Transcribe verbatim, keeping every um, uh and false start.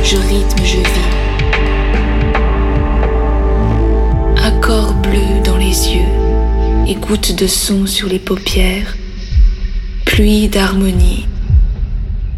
je rythme, je vis. Accords bleus dans les yeux et gouttes de son sur les paupières, pluie d'harmonie